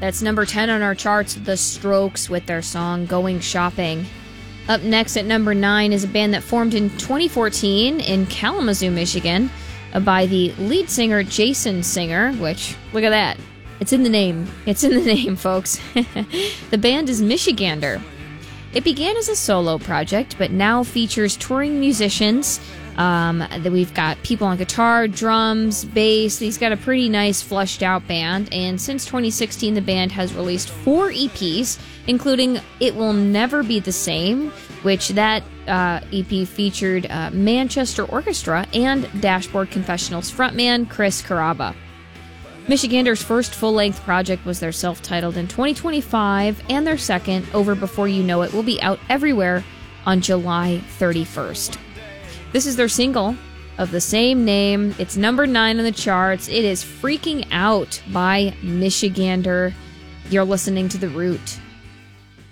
That's number 10 on our charts, The Strokes with their song Going Shopping. Up next at number 9 is a band that formed in 2014 in Kalamazoo, Michigan by the lead singer Jason Singer, which, look at that. It's in the name. It's in the name, folks. The band is Michigander. It began as a solo project, but now features touring musicians. We've got people on guitar, drums, bass. He's got a pretty nice fleshed out band, and since 2016 the band has released 4 EPs, including It Will Never Be the Same, which that EP featured Manchester Orchestra and Dashboard Confessionals frontman Chris Carrabba. Michigander's first full-length project was their self-titled in 2025, and their second, Over Before You Know It, will be out everywhere on July 31st. This is their single of the same name. It's number 9 on the charts. It is Freaking Out by Michigander. You're listening to The Root.